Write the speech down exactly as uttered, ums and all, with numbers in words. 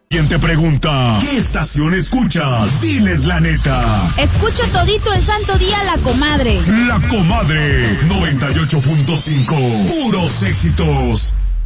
¿Quién te pregunta qué estación escuchas? Diles la neta. Escucho todito el santo día La Comadre. La Comadre, noventa y ocho punto cinco, puros éxitos.